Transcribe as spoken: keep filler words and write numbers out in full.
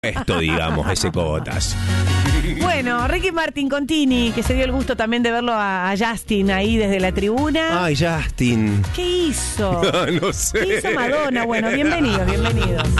Esto, digamos, ese Cogotas. Bueno, Ricky Martin Contini, que se dio el gusto también de verlo a, a Justin ahí desde la tribuna. Ay, Justin. ¿Qué hizo? No, no sé. ¿Qué hizo Madonna? Bueno, bienvenidos, bienvenidos.